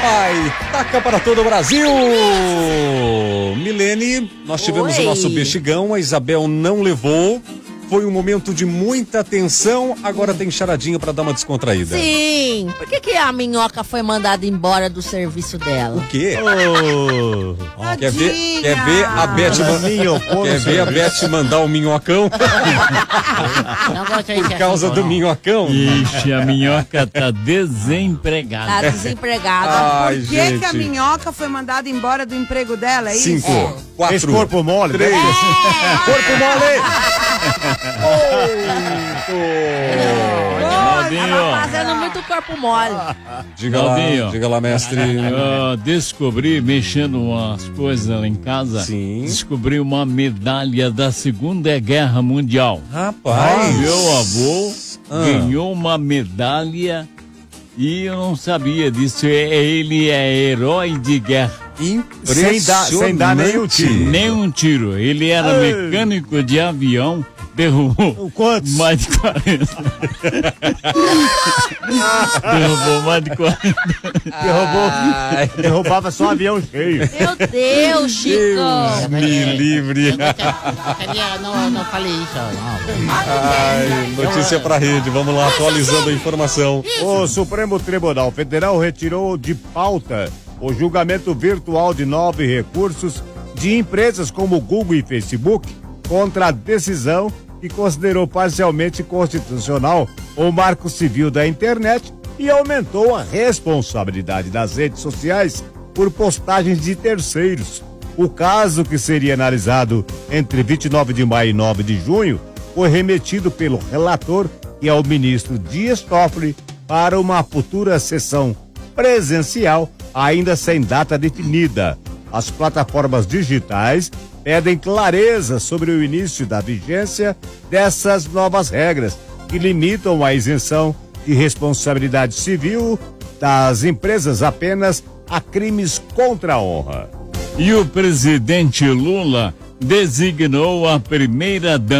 Pai, taca para todo o Brasil! Milene, nós tivemos o nosso bexigão, a Isabel não levou. Foi um momento de muita tensão, agora tem charadinha pra dar uma descontraída. Sim, por que a minhoca foi mandada embora do serviço dela? O quê? Quer ver a Beth mandar o minhocão? Não gostei Por causa do minhocão? Ixi, a minhoca tá desempregada. Tá desempregada. Ai, Por gente. que a minhoca foi mandada embora do emprego dela, é isso? 5, 4, Esse corpo mole, 3, corpo mole! Tava fazendo muito corpo mole. Diga lá, mestre. Eu descobri, mexendo umas coisas lá em casa, Sim. descobri uma medalha da Segunda Guerra Mundial. Rapaz. Meu avô ganhou uma medalha e eu não sabia disso. Ele é herói de guerra. Impressionante. Sem dar nenhum tiro. Nem um tiro. Ele era mecânico de avião. Derrubou Quantos? mais de 40. Derrubou mais de 40. Derrubava só um avião cheio. Meu Deus, Chico. Me livre. Não falei isso, não. Ai, notícia pra rede, vamos lá, atualizando a informação. O Supremo Tribunal Federal retirou de pauta o julgamento virtual de 9 recursos de empresas como Google e Facebook contra a decisão que considerou parcialmente constitucional o Marco Civil da Internet e aumentou a responsabilidade das redes sociais por postagens de terceiros. O caso, que seria analisado entre 29 de maio e 9 de junho, foi remetido pelo relator, que é o ministro Dias Toffoli, para uma futura sessão presencial, ainda sem data definida. As plataformas digitais pedem clareza sobre o início da vigência dessas novas regras, que limitam a isenção de responsabilidade civil das empresas apenas a crimes contra a honra. E o presidente Lula designou a primeira-dama